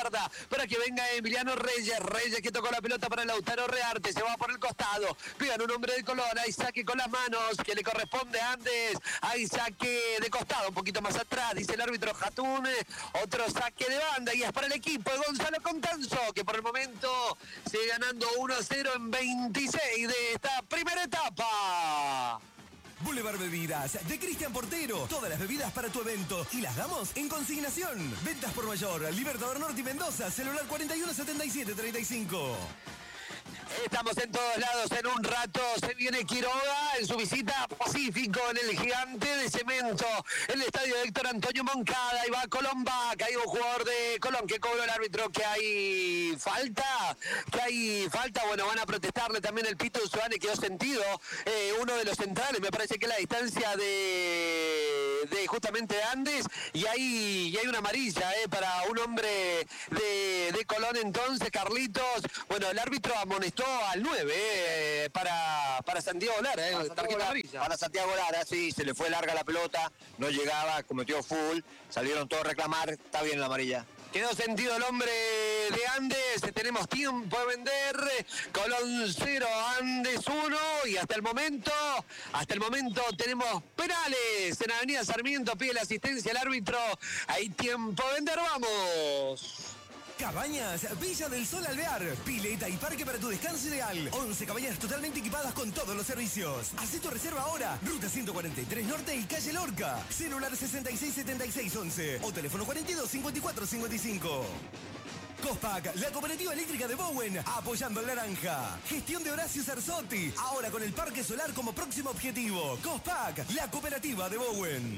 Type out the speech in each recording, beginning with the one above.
izquierda para que venga Emiliano Reyes. Reyes que tocó la pelota para Lautaro Rearte. Se va por el costado. Pegan un hombre de Colón. Hay saque con las manos que le corresponde a Andes. Hay saque de costado, un poquito más atrás, dice el árbitro Jatún. Otro saque de banda y es para el equipo de Gonzalo Contanzo, que por el momento sigue ganando 1-0 en 26 de esta primera etapa. Boulevard Bebidas, de Cristian Portero. Todas las bebidas para tu evento y las damos en consignación. Ventas por mayor, Libertador Norte y Mendoza, celular 417735. Estamos en todos lados. En un rato se viene Quiroga en su visita a Pacífico en el Gigante de Cemento, en el estadio de Héctor Antonio Moncada. Y va Colón Vaca, hay un jugador de Colón que cobró el árbitro que hay falta. Bueno, van a protestarle también el Pito Usubane, quedó sentido. Uno de los centrales, me parece que la distancia de justamente Andes. Y hay una amarilla para un hombre de Colón entonces, Carlitos. Bueno, el árbitro amonestó al 9 para Santiago Lara, tarjeta amarilla. Para Santiago Lara, sí, se le fue larga la pelota, no llegaba, cometió full, salieron todos a reclamar, está bien la amarilla. Quedó sentido el hombre de Andes, tenemos tiempo de vender, Colón 0, Andes 1 y hasta el momento tenemos penales en Avenida Sarmiento, pide la asistencia al árbitro, hay tiempo de vender, vamos. Cabañas Villa del Sol Alvear. Pileta y parque para tu descanso ideal. 11 cabañas totalmente equipadas con todos los servicios. Haz tu reserva ahora. Ruta 143 Norte y calle Lorca. Celular 667611 o teléfono 425455. Cospac, la cooperativa eléctrica de Bowen, apoyando el naranja. Gestión de Horacio Sarzotti, ahora con el parque solar como próximo objetivo. Cospac, la cooperativa de Bowen.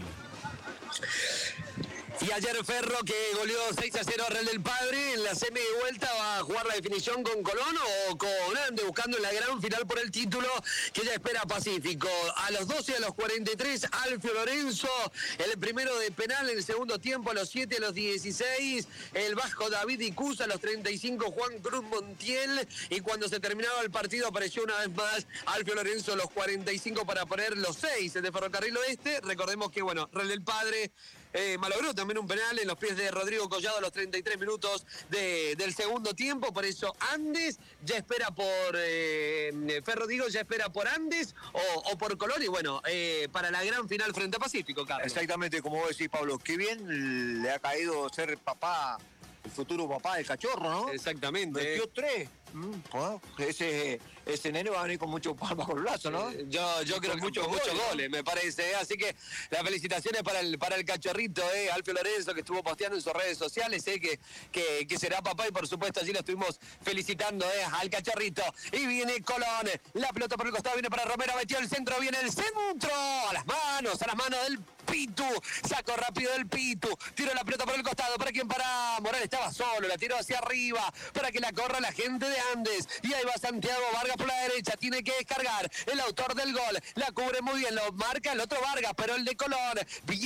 Y ayer Ferro, que goleó 6-0 a Real del Padre, en la semi de vuelta va a jugar la definición con Colón o con Andes, buscando la gran final por el título que ya espera Pacífico. A los 12 y a los 43, Alfio Lorenzo, el primero de penal en el segundo tiempo, a los 7 y a los 16, el vasco David Icuza, a los 35, Juan Cruz Montiel, y cuando se terminaba el partido apareció una vez más Alfio Lorenzo a los 45 para poner los 6 de Ferrocarril Oeste. Recordemos que, bueno, Real del Padre malogró también un penal en los pies de Rodrigo Collado a los 33 minutos del segundo tiempo. Por eso Andes ya espera por Ferro, ya espera por Andes o por Colón. Y bueno, para la gran final frente a Pacífico, Carlos. Exactamente, como vos decís, Pablo, qué bien le ha caído ser papá, el futuro papá del cachorro, ¿no? Exactamente. Metió 3. Bueno, ese nene va a venir con mucho palmas con el brazo, ¿no? Yo creo que muchos goles, me parece. Así que las felicitaciones para el cachorrito, Alfio Lorenzo, que estuvo posteando en sus redes sociales, que será papá, y por supuesto allí lo estuvimos felicitando al cachorrito. Y viene Colón, la pelota por el costado, viene para Romero, metió el centro, viene el centro, a las manos del Pitu, sacó rápido el Pitu, tiró la pelota por el costado, ¿para quién? Para Morales, estaba solo, la tiró hacia arriba, para que la corra la gente de Andes, y ahí va Santiago Vargas por la derecha, tiene que descargar, el autor del gol, la cubre muy bien, lo marca el otro Vargas, pero el de Colón,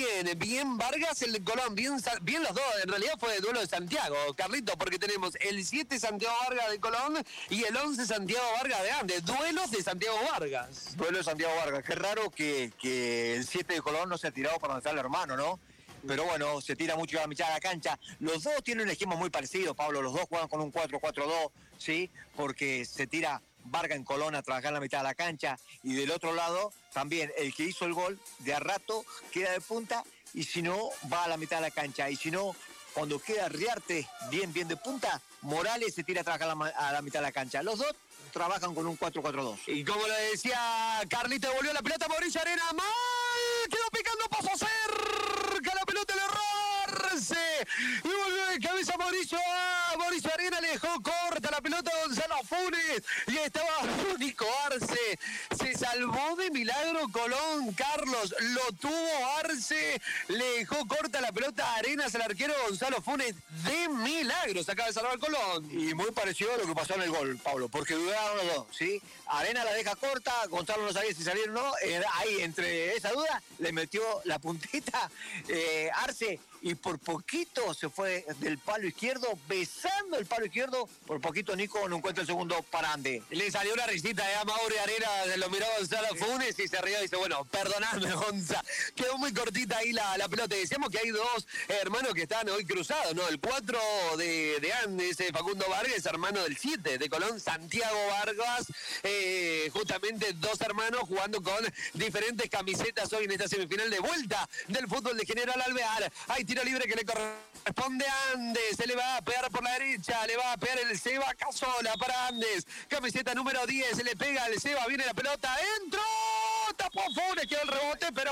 bien Vargas, el de Colón, bien los dos, en realidad fue el duelo de Santiago, Carlito, porque tenemos el 7 Santiago Vargas de Colón y el 11 Santiago Vargas de Andes, duelos de Santiago Vargas. Duelo de Santiago Vargas, qué raro que el 7 de Colón no se ha tirado para donde está el hermano, ¿no? Pero bueno, se tira mucho a la mitad de la cancha. Los dos tienen un esquema muy parecido, Pablo. Los dos juegan con un 4-4-2, ¿sí? Porque se tira Vargas en Colón a trabajar en la mitad de la cancha. Y del otro lado, también el que hizo el gol, de a rato queda de punta. Y si no, va a la mitad de la cancha. Y si no, cuando queda Riarte bien de punta, Morales se tira a trabajar a la mitad de la cancha. Los dos trabajan con un 4-4-2. Y como lo decía Carlito, volvió la pelota Mauricio Arena, mal, quedó picando, pasó cerca, la pelota le erró Arce, y volvió de cabeza Mauricio Arena, le dejó corta la pelota a Gonzalo Funes, y estaba único Arce, se salvó de milagro Colón, Carlos, lo tuvo Arce, le dejó corta la pelota a Arenas al arquero Gonzalo Funes, de milagro se acaba de salvar Colón. Y muy parecido a lo que pasó en el gol, Pablo, porque dudaron los dos, ¿sí? Arena la deja corta, Gonzalo no sabía si salir o no, ahí entre esa duda le metió la puntita Arce, y por poquito se fue del palo izquierdo, besando el palo izquierdo, por poquito Nico no encuentra el segundo para Ande. Le salió una risita a Mauri Arena, lo miró a Gonzalo Funes y se rió y dice, bueno, perdonadme, Gonza. Quedó muy cortita ahí la pelota. Decíamos que hay dos hermanos que están hoy cruzados, ¿no? El 4 de Andes, Facundo Vargas, hermano del 7 de Colón, Santiago Vargas. Justamente dos hermanos jugando con diferentes camisetas hoy en esta semifinal de vuelta del fútbol de General Alvear. Hay tiro libre que le corresponde a Andes. Se le va a pegar por la derecha, le va a pegar el Seba Casola para Andes. Camiseta número 10, se le pega al Seba, viene la pelota, entró, tapó Funes, quedó el rebote, pero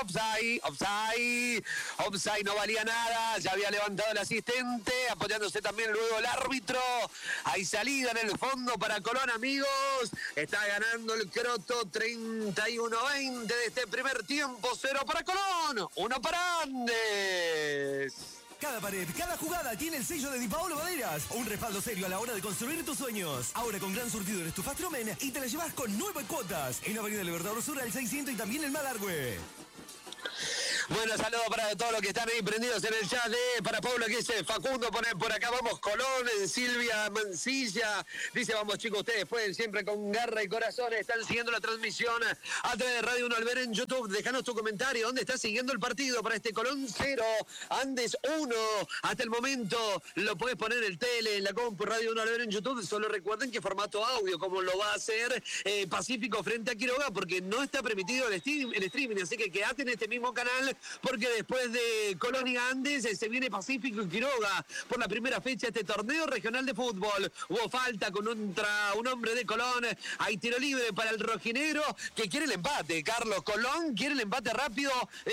offside, no valía nada, ya había levantado el asistente, apoyándose también luego el árbitro. Hay salida en el fondo para Colón, amigos. Está ganando el Croto 31-20 de este primer tiempo, 0 para Colón, 1 para Andes. Cada pared, cada jugada tiene el sello de Di Paolo Maderas. Un respaldo serio a la hora de construir tus sueños. Ahora con gran surtido en estufas Tromen y te la llevas con 9 cuotas. En Avenida Libertador Sur al 600 y también en Malargüe. Bueno, saludos para todos los que están ahí prendidos en el chat. Para Pablo que dice, Facundo pone por acá, vamos Colón, Silvia Mancilla. Dice, vamos chicos, ustedes pueden siempre con garra y corazón. Están siguiendo la transmisión a través de Radio 1 Alvear en YouTube. Déjanos tu comentario. ¿Dónde está siguiendo el partido para este Colón 0, Andes 1? Hasta el momento lo puedes poner en el tele, en la compu, Radio 1 Alvear en YouTube. Solo recuerden que formato audio, como lo va a hacer Pacífico frente a Quiroga, porque no está permitido el streaming. Así que quédate en este mismo canal, porque después de Colón y Andes se viene Pacífico y Quiroga por la primera fecha de este torneo regional de fútbol. Hubo falta contra un hombre de Colón. Hay tiro libre para el rojinegro que quiere el empate. Carlos, Colón quiere el empate rápido.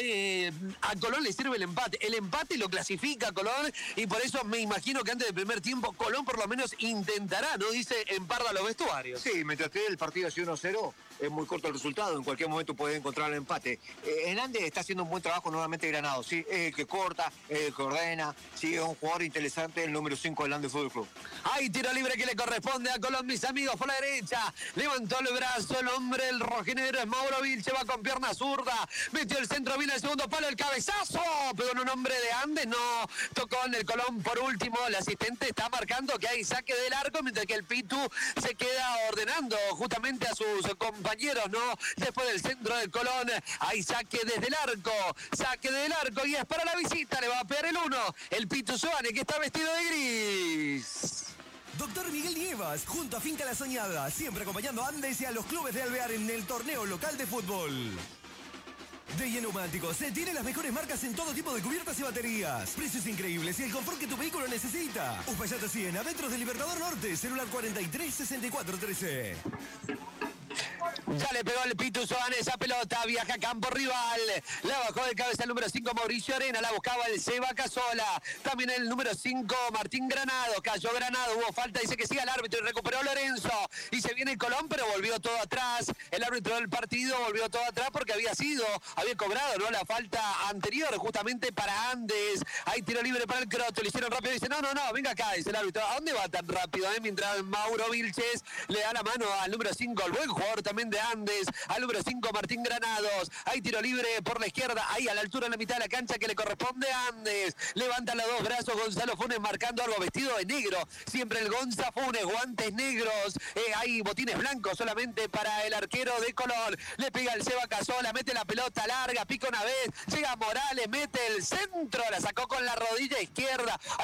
A Colón le sirve el empate. El empate lo clasifica a Colón y por eso me imagino que antes del primer tiempo Colón por lo menos intentará, ¿no? Dice, emparda los vestuarios. Sí, mientras esté el partido así 1-0, es muy corto el resultado. En cualquier momento puede encontrar el empate. Hernández está haciendo un buen trabajo nuevamente Granado. Sí, es el que corta, es el que ordena. Sí, es un jugador interesante, el número 5 del Andes Fútbol Club. Hay tiro libre que le corresponde a Colón, mis amigos, por la derecha. Levantó el brazo el hombre, el rojinegro es Mauro Vilche, va con pierna zurda. Metió el centro, viene el segundo palo, el cabezazo. Pero en un hombre de Andes no tocó en el Colón por último. El asistente está marcando que hay saque del arco, mientras que el Pitu se queda ordenando justamente a sus compañeros, ¿no? Después del centro del Colón, hay saque desde el arco. Saque del arco y es para la visita, le va a pegar el 1. El Pitu Soane, que está vestido de gris. Doctor Miguel Nievas, junto a Finca La Soñada, siempre acompañando a Andes y a los clubes de Alvear en el torneo local de fútbol. De Neumáticos, se tienen las mejores marcas en todo tipo de cubiertas y baterías. Precios increíbles y el confort que tu vehículo necesita. Uspallata 100, a metros de Libertador Norte, celular 436413. Ya le pegó el Pitu Soane esa pelota, viaja a campo rival. La bajó de cabeza el número 5 Mauricio Arena, la buscaba el Seba Casola. También el número 5 Martín Granado, cayó Granado, hubo falta, dice que siga el árbitro y recuperó Lorenzo. Y se viene Colón, pero volvió todo atrás. El árbitro del partido volvió todo atrás porque había cobrado, ¿no? La falta anterior justamente para Andes. Hay tiro libre para el Croto, le hicieron rápido, dice, no, venga acá, dice el árbitro. ¿A dónde va tan rápido? Mientras Mauro Vilches le da la mano al número 5, el buen jugador también de Andes, al número 5 Martín Granados. Hay tiro libre por la izquierda, ahí a la altura en la mitad de la cancha que le corresponde a Andes. Levanta los dos brazos Gonzalo Funes marcando algo, vestido de negro. Siempre el Gonza Funes, guantes negros. Hay botines blancos solamente para el arquero de Colón. Le pega el Seba Casola, mete la pelota larga, pica una vez, llega Morales, mete el centro, la sacó con la rodilla izquierda.